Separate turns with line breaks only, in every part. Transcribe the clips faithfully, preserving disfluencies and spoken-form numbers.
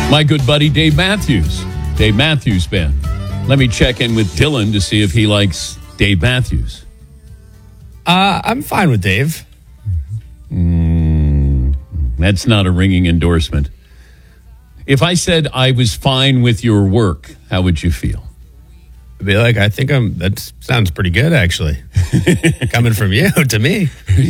My good buddy Dave Matthews, Dave Matthews Band. Let me check in with Dylan to see if he likes Dave Matthews.
Uh, I'm fine with Dave.
Mm, that's not a ringing endorsement. If I said I was fine with your work, how would you feel?
I'd be like, I think I'm. That sounds pretty good, actually. Coming from you to me.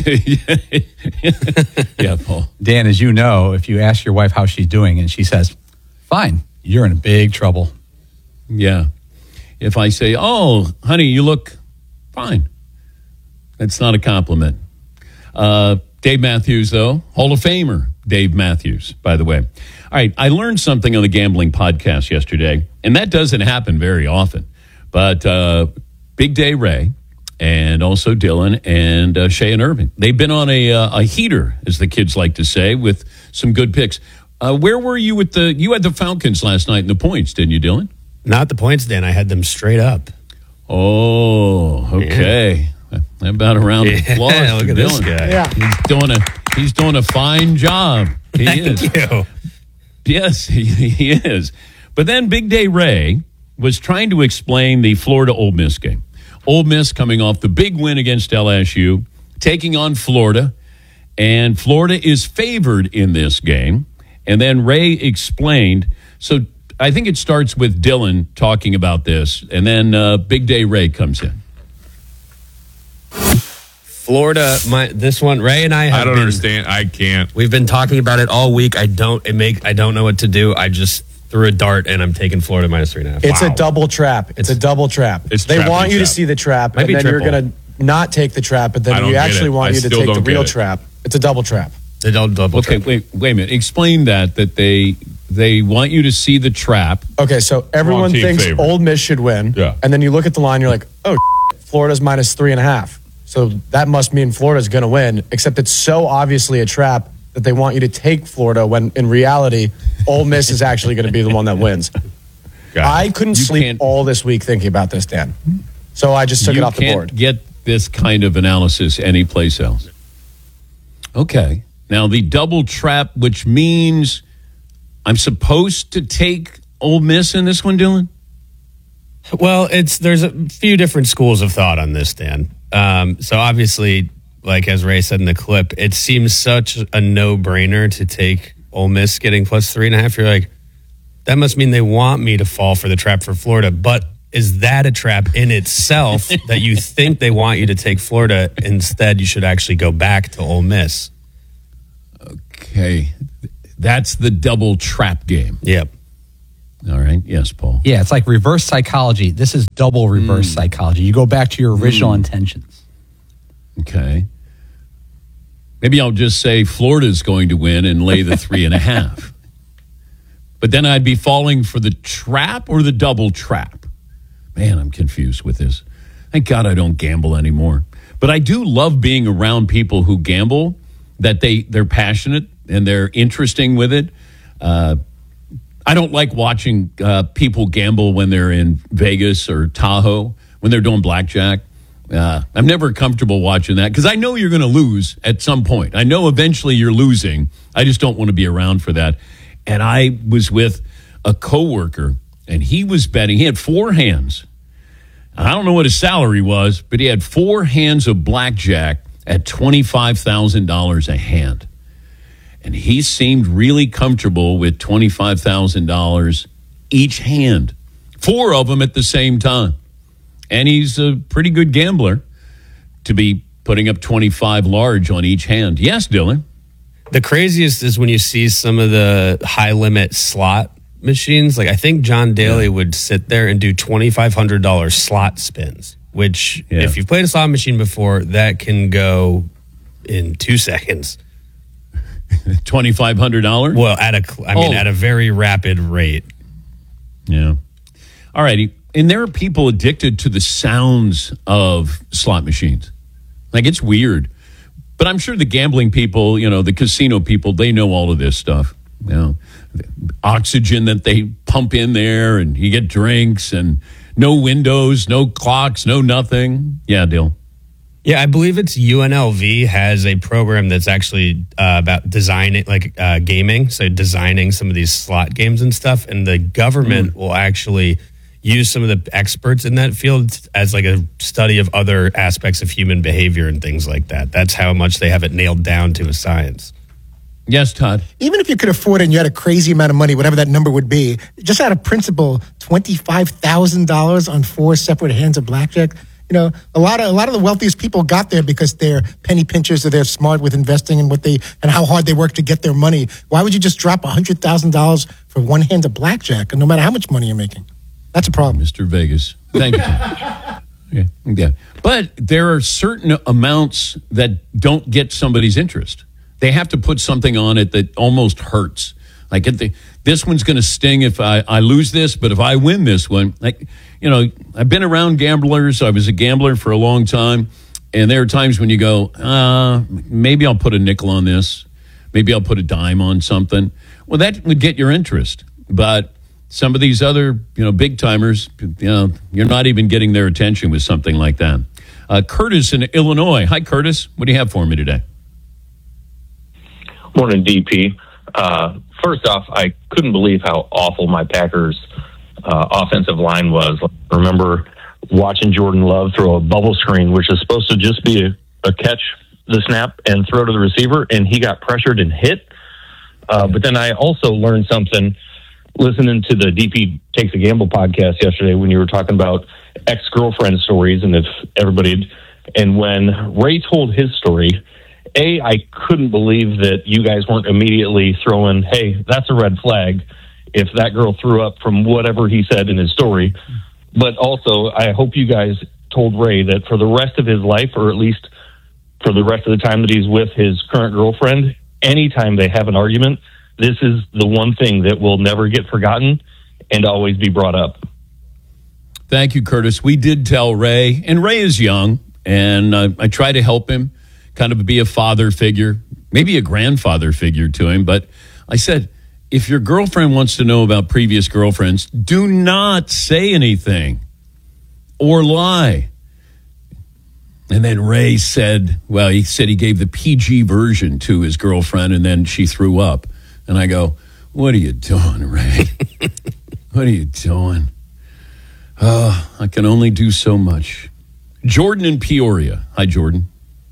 Yeah, Paul.
Dan, as you know, if you ask your wife how she's doing and she says, fine, you're in big trouble.
Yeah. If I say, oh, honey, you look fine. That's not a compliment. Uh, Dave Matthews, though, Hall of Famer Dave Matthews, by the way. All right, I learned something on the gambling podcast yesterday, and that doesn't happen very often. But uh, Big Day Ray and also Dylan and uh, Shay and Irving, they've been on a, uh, a heater, as the kids like to say, with some good picks. Uh, where were you with the, you had the Falcons last night in the points, didn't you, Dylan?
Not the points, Dan. I had them straight up.
Oh, okay. Yeah. How about a round of applause
Yeah, look
for
at this
Dylan?
guy.
Yeah.
He's doing a he's doing a fine job. He
Thank
is.
you.
Yes, he, he is. But then Big Day Ray was trying to explain the Florida Ole Miss game. Ole Miss coming off the big win against L S U, taking on Florida, and Florida is favored in this game. And then Ray explained. So I think it starts with Dylan talking about this, and then uh, Big Day Ray comes in.
Florida, my this one, Ray and I have
I don't
been,
understand. I can't.
We've been talking about it all week. I don't it make I don't know what to do. I just threw a dart and I'm taking Florida minus three and a half.
It's
Wow.
a double trap. It's,
It's-
a double trap.
It's
they
trap
want
and
you to
trap.
see the trap,
Might
and
be
then
triple.
you're going to not take the trap, but
I
then
don't
we
get
actually
it.
want
I
you to
still
take the
don't
real
get it.
trap. It's a double trap.
It's a double double
Okay,
trap.
wait, wait a minute. Explain that, that they they want you to see the trap.
Okay, so everyone
team
thinks
favorite.
Ole Miss should win,
Yeah.
and then you look at the line, you're like, oh, Florida's minus three and a half. So that must mean Florida's going to win, except it's so obviously a trap that they want you to take Florida when in reality, Ole Miss is actually going to be the one that wins. I couldn't
You
sleep
can't-
all this week thinking about this, Dan. So I just took
you
it off the
can't
board.
get this kind of analysis anyplace else. Okay. Now, the double trap, which means I'm supposed to take Ole Miss in this one, Dylan?
Well, it's there's a few different schools of thought on this, Dan. Um, so obviously, like as Ray said in the clip, it seems such a no-brainer to take Ole Miss getting plus three and a half. You're like, that must mean they want me to fall for the trap for Florida. But is that a trap in itself that you think they want you to take Florida? Instead, you should actually go back to Ole Miss.
Okay. That's the double trap game.
Yep.
All right. Yes, Paul.
Yeah, it's like reverse psychology. This is double reverse psychology. You go back to your original intentions.
Okay. Maybe I'll just say Florida's going to win and lay the three and a half. But then I'd be falling for the trap or the double trap. Man, I'm confused with this. Thank God I don't gamble anymore. But I do love being around people who gamble, that they, they're passionate and they're interesting with it. Uh, I don't like watching uh, people gamble when they're in Vegas or Tahoe, when they're doing blackjack. Uh, I'm never comfortable watching that because I know you're going to lose at some point. I know eventually you're losing. I just don't want to be around for that. And I was with a coworker, and he was betting. He had four hands. I don't know what his salary was, but he had four hands of blackjack at twenty-five thousand dollars a hand. And he seemed really comfortable with twenty-five thousand dollars each hand. Four of them at the same time. And he's a pretty good gambler to be putting up twenty-five large on each hand. Yes, Dylan?
The craziest is when you see some of the high limit slot machines. Like I think John Daly would sit there and do twenty-five hundred dollars slot spins, which
Yeah.
if you've played a slot machine before, that can go in two seconds.
twenty-five hundred dollars?
Well, at a, I mean,
Oh.
at a very rapid rate.
Yeah. All righty. And there are people addicted to the sounds of slot machines. Like, it's weird. But I'm sure the gambling people, you know, the casino people, they know all of this stuff. You know, oxygen that they pump in there, and you get drinks, and no windows, no clocks, no nothing. Yeah, Dill.
Yeah, I believe it's U N L V has a program that's actually uh, about designing, like uh, gaming, so designing some of these slot games and stuff. And the government mm. will actually use some of the experts in that field as like a study of other aspects of human behavior and things like that. That's how much they have it nailed down to a science.
Yes, Todd.
Even if you could afford it and you had a crazy amount of money, whatever that number would be, just out of principle, twenty-five thousand dollars on four separate hands of blackjack. You know, a lot of a lot of the wealthiest people got there because they're penny pinchers or they're smart with investing and what they and how hard they work to get their money. Why would you just drop one hundred thousand dollars for one hand of blackjack, no matter how much money you're making? That's a problem.
Mister Vegas. Thank you. yeah. yeah. But there are certain amounts that don't get somebody's interest. They have to put something on it that almost hurts. Like the, this one's going to sting if I, I lose this, but if I win this one, like, you know, I've been around gamblers. I was a gambler for a long time. And there are times when you go, uh, maybe I'll put a nickel on this. Maybe I'll put a dime on something. Well, that would get your interest. But some of these other, you know, big timers, you know, you're not even getting their attention with something like that. Uh, Curtis in Illinois. Hi, Curtis. What do you have for me today?
Morning, D P. Uh, first off, I couldn't believe how awful my Packers uh, offensive line was. I remember watching Jordan Love throw a bubble screen, which is supposed to just be a, a catch the snap and throw to the receiver, and he got pressured and hit. Uh, but then I also learned something listening to the D P Takes a Gamble podcast yesterday when you were talking about ex-girlfriend stories and if everybody, and when Ray told his story, A, I couldn't believe that you guys weren't immediately throwing, hey, that's a red flag if that girl threw up from whatever he said in his story. But also, I hope you guys told Ray that for the rest of his life, or at least for the rest of the time that he's with his current girlfriend, anytime they have an argument, this is the one thing that will never get forgotten and always be brought up.
Thank you, Curtis. We did tell Ray, and Ray is young, and uh, I try to help him kind of be a father figure, maybe a grandfather figure to him. But I said, if your girlfriend wants to know about previous girlfriends, do not say anything or lie. And then Ray said, well, he said he gave the P G version to his girlfriend, and then she threw up. And I go, what are you doing, Ray? What are you doing? Oh, I can only do so much. Jordan in Peoria. Hi, Jordan.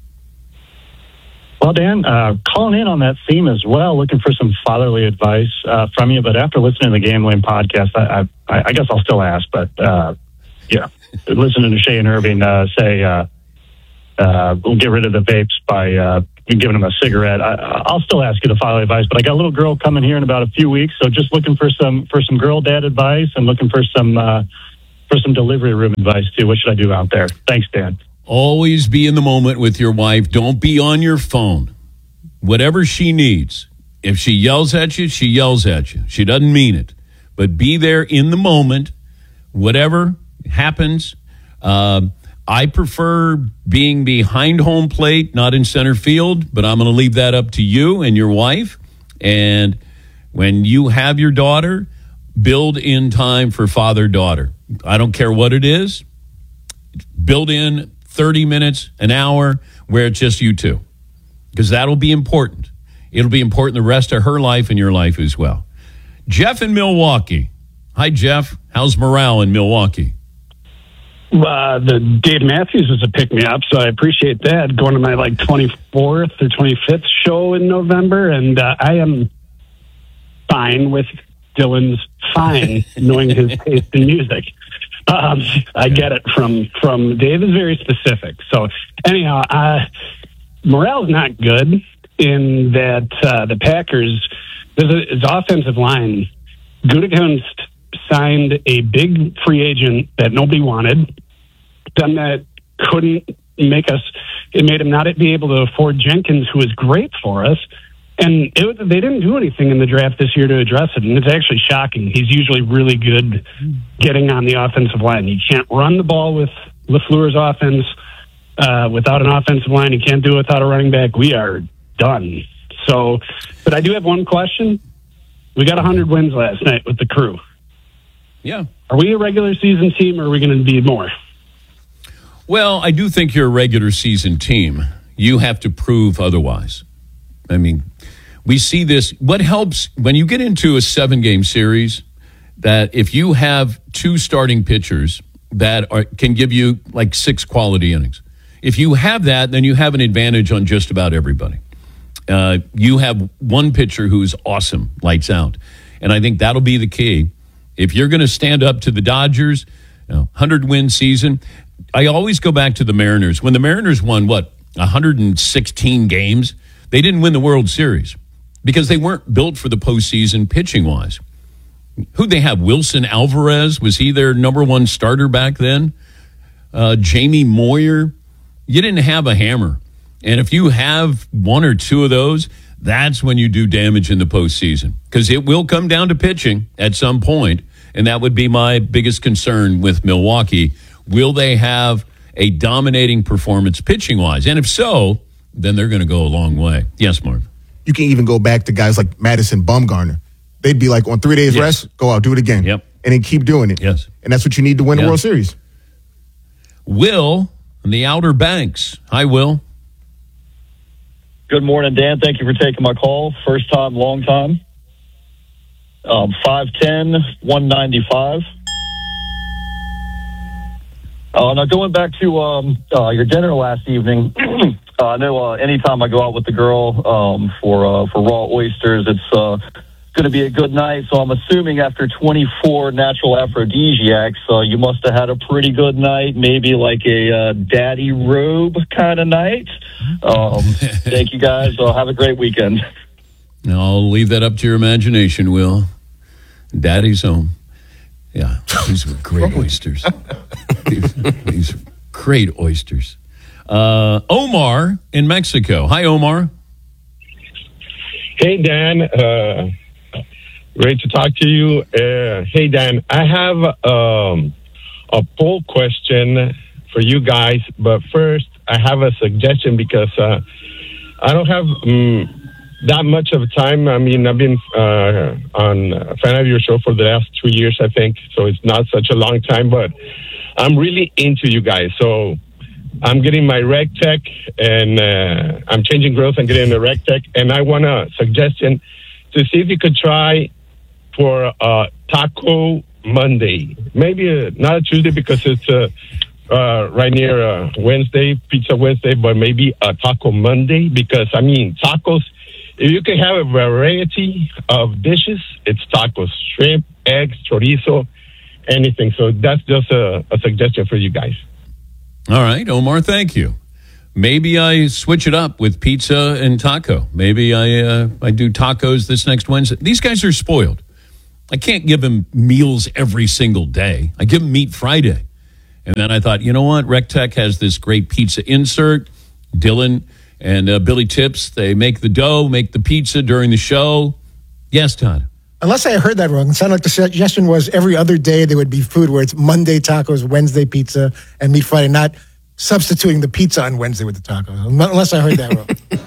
Well, Dan, uh, calling in on that theme as well, looking for some fatherly advice uh, from you. But after listening to the Gambling podcast, I, I, I guess I'll still ask. But, uh, yeah, listening to Shay and Irving uh, say, uh, uh, we'll get rid of the vapes by uh, giving them a cigarette. I, I'll still ask you the fatherly advice. But I got a little girl coming here in about a few weeks. So just looking for some for some girl dad advice and looking for some uh, for some delivery room advice, too. What should I do out there? Thanks, Dan.
Always be in the moment with your wife. Don't be on your phone. Whatever she needs. If she yells at you, she yells at you. She doesn't mean it. But be there in the moment. Whatever happens. Uh, I prefer being behind home plate, not in center field. But I'm going to leave that up to you and your wife. And when you have your daughter, build in time for father-daughter. I don't care what it is. Build in thirty minutes, an hour, where it's just you two. Because that'll be important. It'll be important the rest of her life and your life as well. Jeff in Milwaukee. Hi, Jeff. How's morale in Milwaukee?
Uh, the Dave Matthews is a pick-me-up, so I appreciate that. Going to my, like, twenty-fourth or twenty-fifth show in November, and uh, I am fine with Dylan's fine, knowing his taste in music. Um, I get it from, from Dave is very specific. So anyhow, uh, morale's not good in that uh, the Packers, his offensive line, Gutekunst signed a big free agent that nobody wanted, then that couldn't make us, it made him not be able to afford Jenkins, who is great for us. And it was, they didn't do anything in the draft this year to address it, and it's actually shocking. He's usually really good getting on the offensive line. You can't run the ball with LaFleur's offense uh, without an offensive line. You can't do it without a running back. We are done. So, but I do have one question. We got one hundred wins last night with the crew.
Yeah.
Are we a regular season team, or are we going to be more?
Well, I do think you're a regular season team. You have to prove otherwise. I mean, we see this. What helps when you get into a seven-game series, that if you have two starting pitchers that are, can give you like six quality innings, if you have that, then you have an advantage on just about everybody. Uh, you have one pitcher who's awesome, lights out. And I think that'll be the key. If you're going to stand up to the Dodgers, you know, one hundred win season, I always go back to the Mariners. When the Mariners won, what, one hundred sixteen games, they didn't win the World Series because they weren't built for the postseason pitching-wise. Who'd they have? Wilson Alvarez? Was he their number one starter back then? Uh, Jamie Moyer? You didn't have a hammer. And if you have one or two of those, that's when you do damage in the postseason, because it will come down to pitching at some point, and that would be my biggest concern with Milwaukee. Will they have a dominating performance pitching-wise? And if so, then they're going to go a long way. Yes, Marv?
You can even go back to guys like Madison Bumgarner. They'd be like, on three days
Yes.
rest, go out, do it again.
Yep.
And then keep doing it.
Yes.
And that's what you need to win
Yes.
the World Series.
Will on the Outer Banks. Hi, Will.
Good morning, Dan. Thank you for taking my call. First time, long time. Um, five ten, one ninety-five. Uh, now, going back to um, uh, your dinner last evening, uh, I know uh, anytime I go out with the girl um, for uh, for raw oysters, it's uh, going to be a good night. So I'm assuming after twenty-four natural aphrodisiacs, uh, you must have had a pretty good night, maybe like a uh, daddy robe kind of night. Um, thank you, guys. Uh, have a great weekend.
I'll leave that up to your imagination, Will. Daddy's home. Yeah, these were great oysters. these, these were great oysters. Uh, Omar in Mexico. Hi, Omar.
Hey, Dan. Uh, great to talk to you. Uh, hey, Dan. I have um, a poll question for you guys, but first, I have a suggestion because uh, I don't have um, that much of time. I mean, I've been uh, on a fan of your show for the last two years, I think, so it's not such a long time, but I'm really into you guys. So I'm getting my Rec Tech, and uh, I'm changing growth and getting a Rec Tech, and I want a suggestion to see if you could try for uh, Taco Monday. Maybe uh, not a Tuesday because it's uh, uh, right near uh, Wednesday, Pizza Wednesday, but maybe a Taco Monday because, I mean, tacos, if you can have a variety of dishes, it's tacos, shrimp, eggs, chorizo, anything. So that's just a, a suggestion for you guys.
All right, Omar, thank you. Maybe I switch it up with pizza and taco. Maybe I uh, I do tacos this next Wednesday. These guys are spoiled. I can't give them meals every single day. I give them meat Friday. And then I thought, you know what? RecTech has this great pizza insert. Dylan and uh, Billy Tips, they make the dough, make the pizza during the show. Yes, Todd.
Unless I heard that wrong, it sounded like the suggestion was every other day there would be food where it's Monday tacos, Wednesday pizza, and meat Friday, not substituting the pizza on Wednesday with the tacos. Unless I heard that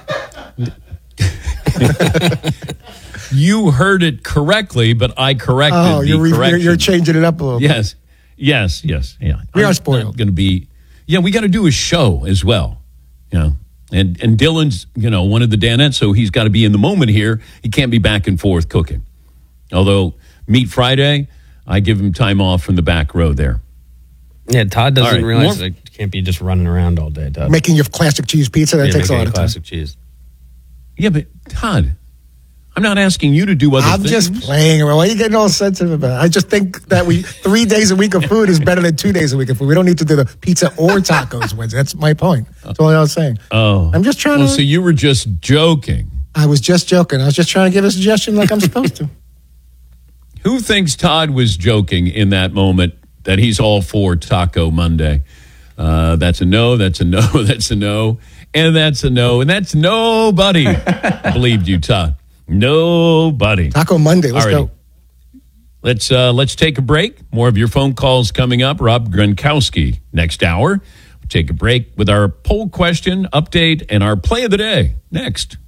wrong. You heard it correctly, but I corrected
oh,
the
you're, re-
correction.
you're, you're changing it up a little
yes.
bit.
Yes, yes, yeah.
We
I'm
are spoiled.
Going to be, yeah. We got to do a show as well, you know. And and Dylan's, you know, one of the Danettes, so he's got to be in the moment here. He can't be back and forth cooking. Although Meat Friday, I give him time off from the back row there.
Yeah, Todd doesn't
All right,
realize
more-
that you can't be just running around all day, Todd.
Making your classic cheese pizza, that
Yeah,
takes a
making
lot of time.
classic cheese.
Yeah, but Todd, I'm not asking you to do other
I'm
things.
just playing around. Why are you getting all sensitive about it? I just think that we three days a week of food is better than two days a week of food. We don't need to do the pizza or tacos Wednesday. That's my point. That's all I was saying.
Oh.
I'm just trying
well,
to.
so you were just joking.
I was just joking. I was just trying to give a suggestion like I'm supposed to.
Who thinks Todd was joking in that moment that he's all for Taco Monday? Uh, that's a no, that's a no, that's a no, and that's a no, and that's nobody believed you, Todd. Nobody.
Taco Monday. Let's
Alrighty.
go.
Let's uh, let's take a break. More of your phone calls coming up. Rob Gronkowski next hour. We'll take a break with our poll question update and our play of the day next.